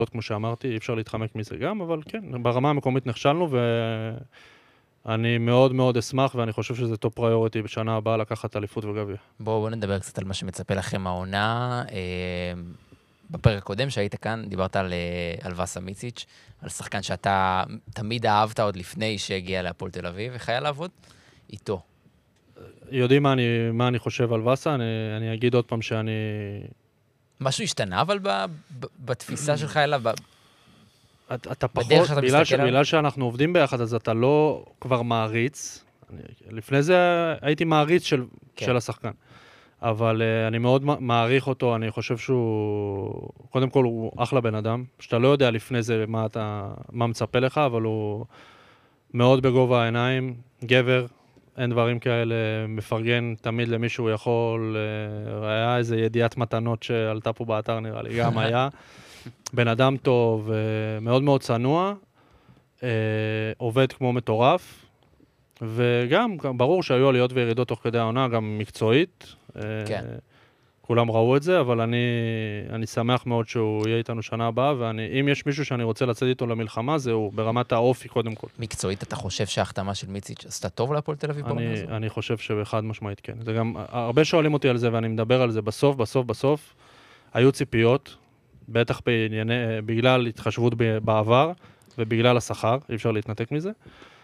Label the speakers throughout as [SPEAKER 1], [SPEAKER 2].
[SPEAKER 1] כמו שאמרתי, אי אפשר להתחמק מזה גם, אבל כן, ברמה המקומית נכשלנו, ואני מאוד מאוד אשמח, ואני חושב שזה טופ פריוריטי בשנה הבאה לקחת אליפות וגביע.
[SPEAKER 2] בואו נדבר קצת על מה שמצפה לכם העונה. בפרק הקודם שהיית כאן, דיברת על וסה מיציץ', על שחקן שאתה תמיד אהבת עוד לפני שהגיע להפועל תל אביב, איך היה לעבוד איתו?
[SPEAKER 1] יודעים מה אני חושב על וסה, אני אגיד עוד פעם שאני...
[SPEAKER 2] משהו השתנה, אבל בתפיסה שלך אליו,
[SPEAKER 1] אתה פחות,
[SPEAKER 2] בדרך שאתה מסתכל עליו?
[SPEAKER 1] בגלל שאנחנו עובדים ביחד, אז אתה לא כבר מעריץ. לפני זה הייתי מעריץ של השחקן. אבל אני מאוד מעריך אותו, אני חושב שהוא, קודם כל הוא אחלה בן אדם, שאתה לא יודע לפני זה מה מצפה לך, אבל הוא מאוד בגובה העיניים, גבר, אין דברים כאלה, מפרגן תמיד למישהו יכול, היה איזה ידיעת מתנות שעלתה פה באתר נראה לי, גם היה, בן אדם טוב, מאוד מאוד צנוע, עובד כמו מטורף, וגם ברור שהיו עליות וירידות תוך כדי העונה, גם מקצועית,
[SPEAKER 2] כן.
[SPEAKER 1] כולם ראו את זה, אבל אני שמח מאוד שהוא יהיה איתנו שנה הבאה, ואם יש מישהו שאני רוצה לצאת איתו למלחמה, זהו ברמת האופי קודם כל.
[SPEAKER 2] מקצועית, אתה חושב שההחתמה של מיציץ' עשתה טוב להפועל תל אביב בעונה הזו?
[SPEAKER 1] אני חושב שבחד משמעית כן. זה גם, הרבה שואלים אותי על זה, ואני מדבר על זה בסוף, היו ציפיות, בטח בגלל התחשבות בעבר, ובגלל השכר, אי אפשר להתנתק מזה.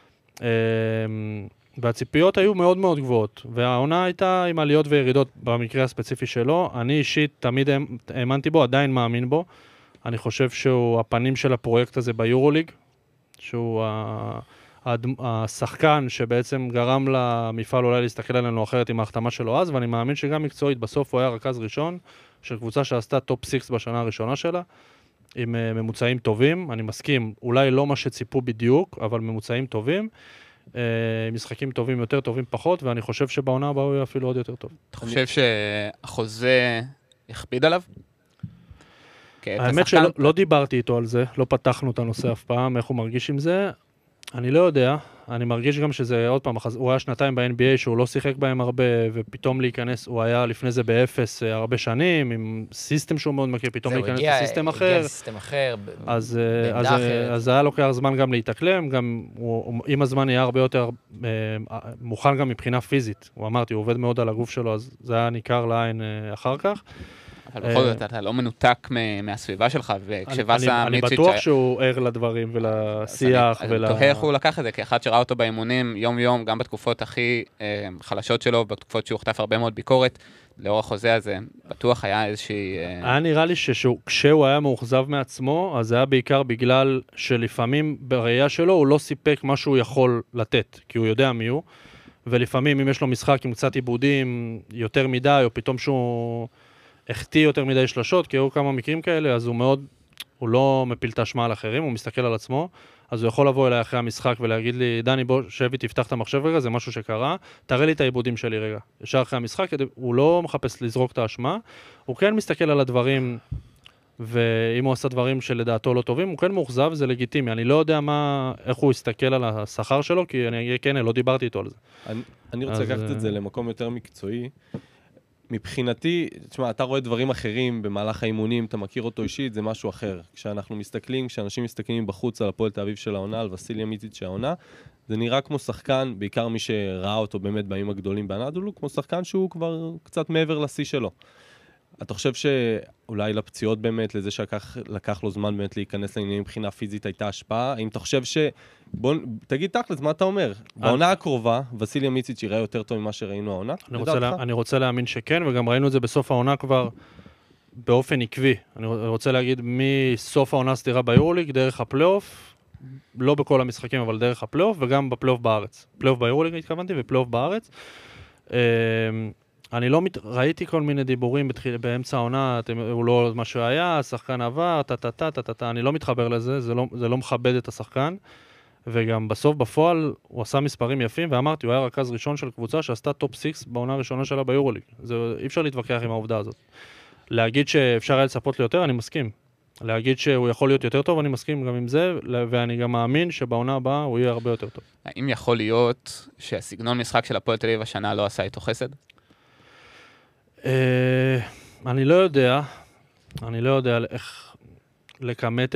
[SPEAKER 1] והציפיות היו מאוד מאוד גבוהות, והעונה הייתה עם עליות וירידות במקרה הספציפי שלו. אני אישית תמיד האמנתי בו, עדיין מאמין בו. אני חושב שהוא הפנים של הפרויקט הזה ביורוליג, שהוא השחקן שבעצם גרם למפעל אולי להסתכל עלינו אחרת עם ההחתמה שלו אז, ואני מאמין שגם מקצועית בסוף הוא היה רכז ראשון, של קבוצה שעשתה טופ 6 בשנה הראשונה שלה, עם ממוצעים טובים, אני מסכים, אולי לא מה שציפו בדיוק, אבל ממוצעים טובים, משחקים טובים יותר, טובים פחות, ואני חושב שבעונה הבאה הוא יהיה אפילו עוד יותר טוב.
[SPEAKER 3] אתה חושב שהחוזה יכביד עליו?
[SPEAKER 1] האמת שלא דיברתי איתו על זה, לא פתחנו את הנושא אף פעם, איך הוא מרגיש עם זה, אני לא יודע, אני מרגיש גם שזה, עוד פעם, הוא היה שנתיים ב-NBA שהוא לא שיחק בהם הרבה, ופתאום להיכנס, הוא היה לפני זה באפס הרבה שנים, עם סיסטם שהוא מאוד מכיר, פתאום להיכנס לסיסטם אחר.
[SPEAKER 2] הגיע לסיסטם אחר,
[SPEAKER 1] אז היה לוקח זמן גם להתאקלם, גם עם הזמן יהיה הרבה יותר מוכן גם מבחינה פיזית. הוא אמרתי, הוא עובד מאוד על הגוף שלו, אז זה היה ניכר לעין אחר כך.
[SPEAKER 3] אבל בכל זאת, אתה לא מנותק מהסביבה שלך,
[SPEAKER 1] אני בטוח שהוא ער לדברים ולשיח.
[SPEAKER 3] אני תוהה איך הוא לקח את זה, כאחד שראה אותו באימונים יום-יום, גם בתקופות הכי חלשות שלו, בתקופות שהוא חטף הרבה מאוד ביקורת, לאור החוזה הזה, בטוח היה איזושהי...
[SPEAKER 1] היה נראה לי שכשהוא היה מאוכזב מעצמו, אז זה היה בעיקר בגלל שלפעמים בראייה שלו הוא לא סיפק מה שהוא יכול לתת, כי הוא יודע מי הוא, ולפעמים אם יש לו משחק עם קצת עיבודים יותר מדי, או פתאום שהוא... החטיא יותר מדי שלשות, כי היו כמה מקרים כאלה, אז הוא לא מפיל את האשמה על אחרים, הוא מסתכל על עצמו, אז הוא יכול לבוא אליי אחרי המשחק ולהגיד לי, דני בוא, שבי תפתח את המחשב רגע, זה משהו שקרה, תראה לי את העיבודים שלי רגע. ישר אחרי המשחק, הוא לא מחפש לזרוק את האשמה, הוא כן מסתכל על הדברים, ואם הוא עשה דברים שלדעתו לא טובים, הוא כן מאוכזב, זה לגיטימי. אני לא יודע איך הוא יסתכל על השכר שלו, כי אני אגיד, כן, לא דיברתי איתו על זה.
[SPEAKER 4] אני רוצה לקחת את זה למקום יותר מקצועי. מבחינתי, תשמע, אתה רואה דברים אחרים במהלך האימונים, אתה מכיר אותו אישית, זה משהו אחר. כשאנשים מסתכלים בחוץ על הפועל תל אביב של העונה, על וסיליה מיציץ' העונה, זה נראה כמו שחקן, בעיקר מי שראה אותו באמת בימים הגדולים באנדולו, כמו שחקן שהוא כבר קצת מעבר לשיא שלו. אתה חושב שאולי לפציעות באמת, לזה שלקח לו זמן באמת להיכנס לעניינים מבחינה פיזית, הייתה השפעה? האם אתה חושב תגיד תכלס, מה אתה אומר? בעונה הקרובה, וסיליה מיציץ' יראה יותר טוב ממה שראינו העונה?
[SPEAKER 1] אני רוצה להאמין שכן, וגם ראינו את זה בסוף העונה כבר באופן עקבי. אני רוצה להגיד מסוף העונה סדירה ביורוליג, דרך הפלייאוף, לא בכל המשחקים, אבל דרך הפלייאוף, וגם בפלייאוף בארץ. פלייאוף ביורוליג התכוונתי, ופלייאוף בארץ. אני לא ראיתי כל מיני דיבורים באמצע העונה, הוא לא מה שהיה, השחקן עבר, אני לא מתחבר לזה, זה לא מכבד את השחקן, וגם בסוף בפועל הוא עשה מספרים יפים, ואמרתי, הוא היה רכז ראשון של קבוצה שעשתה טופ 6 בעונה הראשונה שלה ביורוליג. אי אפשר להתווכח עם העובדה הזאת. להגיד שאפשר היה לצפות ליותר, אני מסכים. להגיד שהוא יכול להיות יותר טוב, אני מסכים גם עם זה, ואני גם מאמין שבעונה הבאה הוא יהיה הרבה יותר טוב.
[SPEAKER 3] האם יכול להיות שהסגנון משחק של הפועל תל אביב השנה לא עשה איתו חסד?
[SPEAKER 1] אני לא יודע איך... לכמת